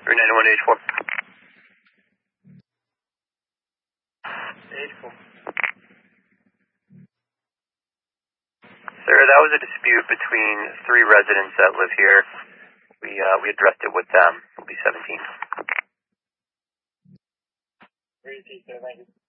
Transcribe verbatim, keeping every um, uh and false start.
three ninety-one H four. H four. Sir, that was a dispute between three residents that live here. We uh, we addressed it with them. It'll be seventeen. Three, three, thank you.